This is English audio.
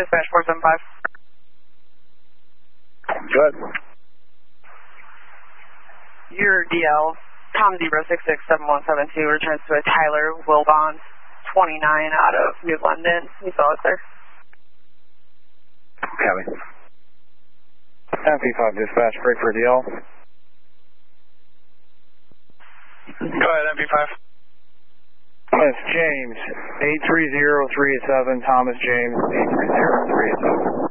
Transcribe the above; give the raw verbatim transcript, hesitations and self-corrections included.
Dispatch four seven five. Good. Your D L, Tom zero six six seven one seven two, returns to a Tyler Wilbon, twenty-nine, out of New London. You saw it, sir. Copy. M P five Dispatch, break for D L. Go ahead, M P five. Thomas James, eight three zero three eight seven, Thomas James, eight three zero three eight seven.